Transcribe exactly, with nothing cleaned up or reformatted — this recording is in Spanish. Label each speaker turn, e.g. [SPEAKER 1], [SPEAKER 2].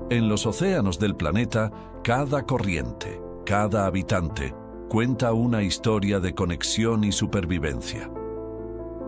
[SPEAKER 1] En los océanos del planeta, cada corriente, cada habitante, cuenta una historia de conexión y supervivencia.